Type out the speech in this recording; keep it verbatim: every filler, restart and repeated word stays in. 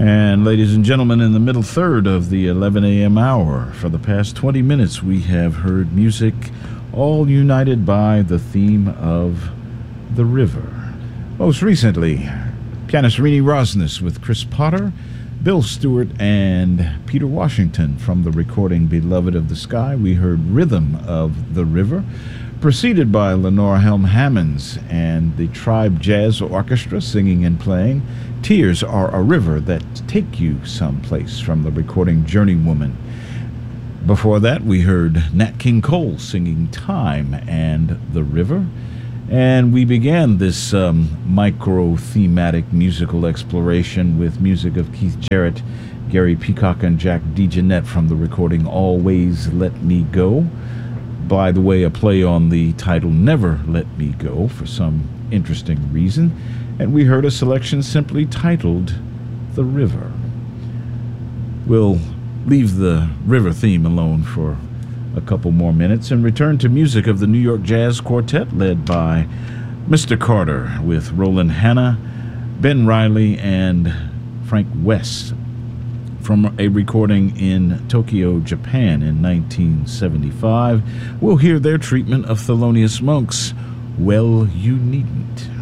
And ladies and gentlemen, in the middle third of the eleven a.m. hour, for the past twenty minutes, we have heard music all united by the theme of the river. Most recently, pianist Renee Rosnes with Chris Potter, Bill Stewart, and Peter Washington from the recording Beloved of the Sky. We heard Rhythm of the River, preceded by Lenore Helm Hammonds and the Tribe Jazz Orchestra singing and playing Tears Are a River That Take You Someplace from the recording Journeywoman. Before that, we heard Nat King Cole singing Time and the River. And we began this um, micro-thematic musical exploration with music of Keith Jarrett, Gary Peacock, and Jack DeJohnette from the recording Always Let Me Go. By the way, a play on the title Never Let Me Go for some interesting reason. And we heard a selection simply titled The River. We'll leave the river theme alone for a couple more minutes and return to music of the New York Jazz Quartet led by Mister Carter with Roland Hanna, Ben Riley, and Frank West from a recording in Tokyo, Japan in nineteen seventy-five. We'll hear their treatment of Thelonious Monk's Well, You Needn't.